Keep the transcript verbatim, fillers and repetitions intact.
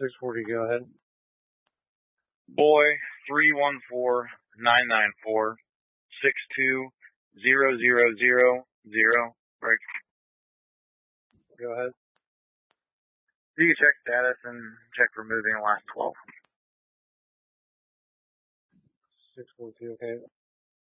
six forty, go ahead. Boy, three one four nine nine four six two zero zero zero zero. Break. Go ahead. You can check status and check for moving the last twelve. six forty-two, okay.